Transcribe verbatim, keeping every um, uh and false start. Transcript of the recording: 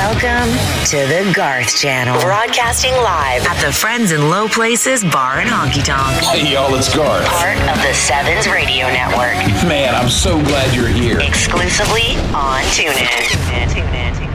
Welcome to the Garth Channel. Broadcasting live at the Friends in Low Places Bar and Honky Tonk. Hey, y'all, it's Garth. Part of the Sevens Radio Network. Man, I'm so glad you're here. Exclusively on TuneIn. TuneIn, TuneIn, TuneIn.